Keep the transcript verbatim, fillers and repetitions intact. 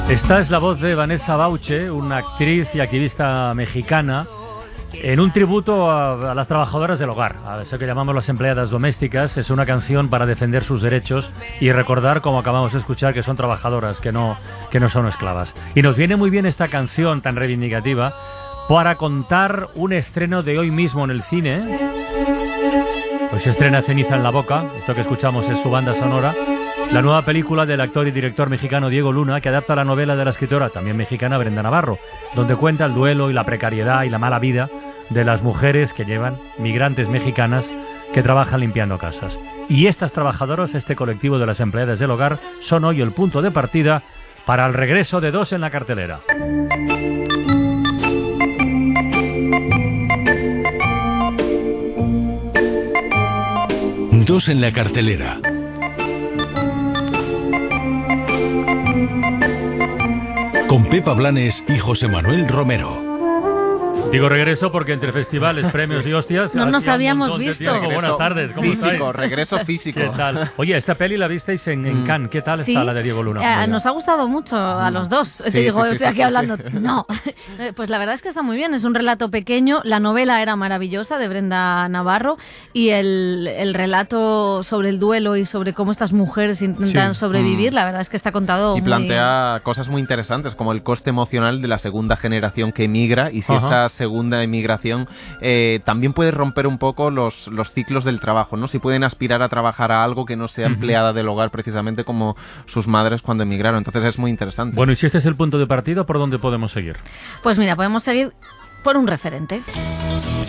Esta es la voz de Vanessa Bauche, una actriz y activista mexicana, en un tributo a, a las trabajadoras del hogar, a eso que llamamos las empleadas domésticas. Es una canción para defender sus derechos y recordar, como acabamos de escuchar, que son trabajadoras, que no, que no son esclavas. Y nos viene muy bien esta canción tan reivindicativa para contar un estreno de hoy mismo en el cine. Hoy se estrena Ceniza en la boca, esto que escuchamos es su banda sonora. La nueva película del actor y director mexicano Diego Luna, que adapta la novela de la escritora también mexicana Brenda Navarro, donde cuenta el duelo y la precariedad y la mala vida de las mujeres que llevan, migrantes mexicanas, que trabajan limpiando casas. Y estas trabajadoras, este colectivo de las empleadas del hogar, son hoy el punto de partida para el regreso de Dos en la cartelera. Dos en la cartelera. Con Pepa Blanes y José Manuel Romero. Digo regreso porque entre festivales, premios sí. y hostias... No nos habíamos visto. Regreso Buenas tardes, ¿cómo físico, estáis? Regreso físico. ¿Qué tal? Oye, esta peli la visteis en, en Cannes. ¿Qué tal sí. está la de Diego Luna? Eh, nos ha gustado mucho a los dos. Sí, Te digo, sí, sí, estoy aquí sí, hablando. sí. No, pues la verdad es que está muy bien. Es un relato pequeño. La novela era maravillosa, de Brenda Navarro, y el, el relato sobre el duelo y sobre cómo estas mujeres intentan Sí. sobrevivir, Mm. la verdad es que está contado Y muy... plantea cosas muy interesantes, como el coste emocional de la segunda generación que emigra, y si Ajá. esa segunda emigración eh, también puede romper un poco los, los ciclos del trabajo, ¿no? Si pueden aspirar a trabajar a algo que no sea empleada del hogar, precisamente como sus madres cuando emigraron. Entonces es muy interesante. Bueno, y si este es el punto de partida, ¿por dónde podemos seguir? Pues mira, podemos seguir por un referente.